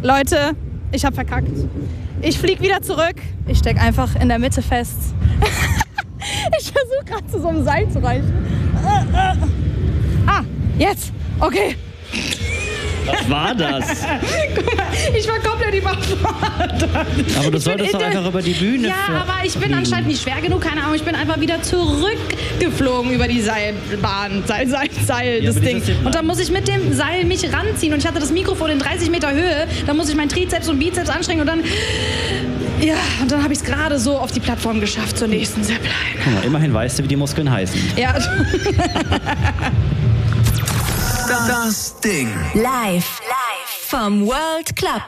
Leute, ich habe verkackt. Ich fliege wieder zurück. Ich stecke einfach in der Mitte fest. Ich versuche gerade zu so einem Seil zu reichen. Jetzt. Okay. Was war das? Guck mal, ich war komplett überfordert. Aber du solltest doch einfach über die Bühne aber ich bin anscheinend nicht schwer genug, keine Ahnung. Ich bin einfach wieder zurückgeflogen über die Seilbahn, das Ding. Und dann muss ich mit dem Seil mich ranziehen. Und ich hatte das Mikrofon in 30 Meter Höhe. Dann muss ich meinen Trizeps und Bizeps anstrengen. Und dann, und dann habe ich es gerade so auf die Plattform geschafft zur nächsten Zipline. Guck mal, immerhin weißt du, wie die Muskeln heißen. Ja. Das Ding. Live vom World Club